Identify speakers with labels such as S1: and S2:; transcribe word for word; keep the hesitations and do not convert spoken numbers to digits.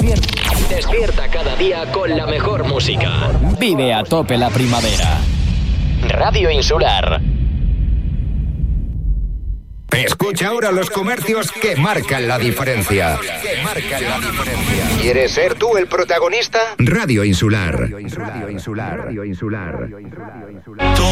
S1: despierta.
S2: Despierta cada día con la mejor música.
S1: Vive a tope la primavera.
S2: Radio Insular.
S3: Escucha ahora los comercios que marcan la diferencia. Que marcan la diferencia. ¿Quieres ser tú el protagonista? Radio Insular. Radio Insular. Radio Insular. Radio Insular.